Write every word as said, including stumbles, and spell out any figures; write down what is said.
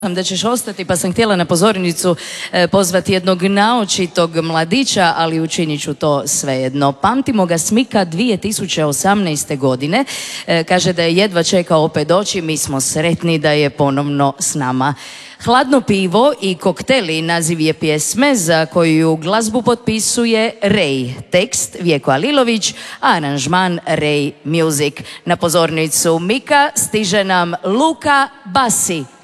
Da ćeš ostati, pa sam htjela na pozornicu e, pozvati jednog naočitog mladića, ali učinit ću to svejedno. Pamtimo ga Smika dvije tisuće osamnaeste. godine. E, kaže da je jedva čekao opet doći, mi smo sretni da je ponovno s nama. Hladno pivo i kokteli naziv je pjesme za koju glazbu potpisuje Ray. Tekst Vjeko Alilović, a aranžman Ray Music. Na pozornicu Mika stiže nam Luka Basi.